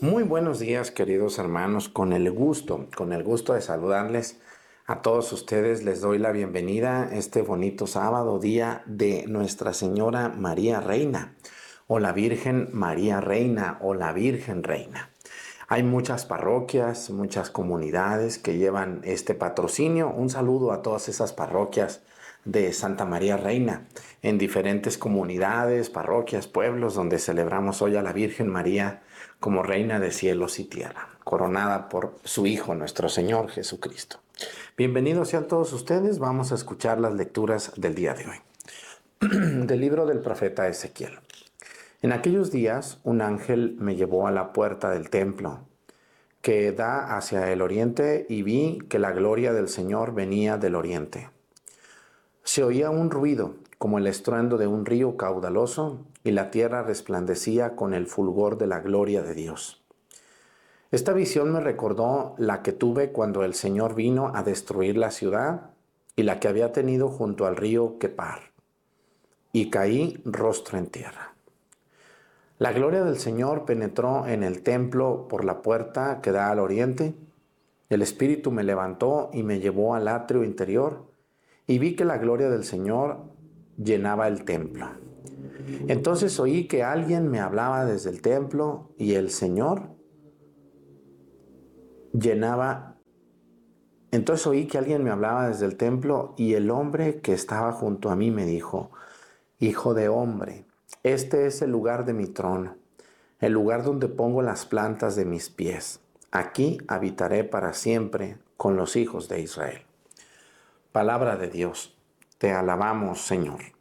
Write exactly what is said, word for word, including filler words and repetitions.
Muy buenos días, queridos hermanos. Con el gusto, con el gusto de saludarles a todos ustedes, les doy la bienvenida este bonito sábado, día de Nuestra Señora María Reina, o la Virgen María Reina, o la Virgen Reina. Hay muchas parroquias, muchas comunidades que llevan este patrocinio. Un saludo a todas esas parroquias de Santa María Reina, en diferentes comunidades, parroquias, pueblos, donde celebramos hoy a la Virgen María como Reina de cielos y tierra, coronada por su Hijo, nuestro Señor Jesucristo. Bienvenidos sean todos ustedes. Vamos a escuchar las lecturas del día de hoy. Del libro del profeta Ezequiel. En aquellos días, un ángel me llevó a la puerta del templo, que da hacia el oriente, y vi que la gloria del Señor venía del oriente. Se oía un ruido, como el estruendo de un río caudaloso, y la tierra resplandecía con el fulgor de la gloria de Dios. Esta visión me recordó la que tuve cuando el Señor vino a destruir la ciudad y la que había tenido junto al río Quepar, y caí rostro en tierra. La gloria del Señor penetró en el templo por la puerta que da al oriente. El Espíritu me levantó y me llevó al atrio interior, y vi que la gloria del Señor llenaba el templo. Entonces oí que alguien me hablaba desde el templo, y el Señor llenaba. Entonces oí que alguien me hablaba desde el templo, y el hombre que estaba junto a mí me dijo: Hijo de hombre, este es el lugar de mi trono, el lugar donde pongo las plantas de mis pies. Aquí habitaré para siempre con los hijos de Israel. Palabra de Dios. Te alabamos, Señor.